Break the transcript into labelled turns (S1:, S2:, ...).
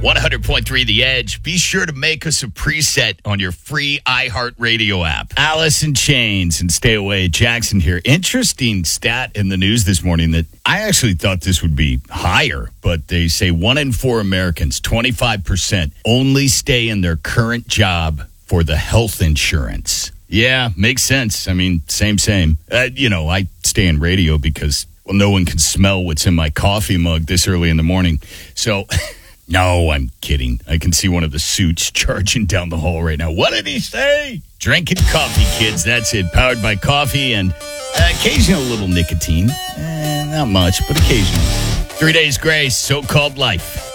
S1: 100.3 The Edge. Be sure to make us a preset on your free iHeartRadio app. Alice in Chains and Stay Away. Jackson here. Interesting stat in the news this morning that I actually thought this would be higher, but they say 1 in 4 Americans, 25%, only stay in their current job for the health insurance. Yeah, makes sense. I mean, same. I stay in radio because, well, no one can smell what's in my coffee mug this early in the morning. So... No, I'm kidding. I can see one of the suits charging down the hall right now. What did he say? Drinking coffee, kids. That's it. Powered by coffee and occasional little nicotine. Not much, but occasionally. 3 days grace, so-called life.